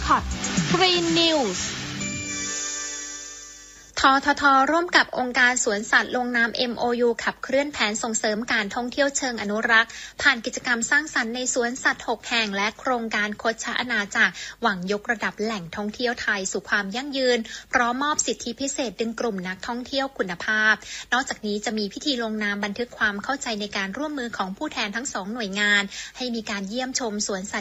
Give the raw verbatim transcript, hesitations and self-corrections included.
Mascot Green News ททท.ร่วมกับองค์การสวนสัตว์ลงนาม เอ็ม โอ ยู ขับเคลื่อนแผนส่งเสริมการท่องเที่ยวเชิงอนุรักษ์ผ่านกิจกรรมสร้างสรรค์ในสวนสัตว์หกแห่งและโครงการคชอาณาจักรหวังยกระดับแหล่งท่องเที่ยวไทยสู่ความยั่งยืนพร้อมมอบสิทธิพิเศษดึงกลุ่มนักท่องเที่ยวคุณภาพนอกจากนี้จะมีพิธีลงนามบันทึกความเข้าใจในการร่วมมือของผู้แทนทั้งสองหน่วยงานให้มีการเยี่ยมชมสวนสัตว์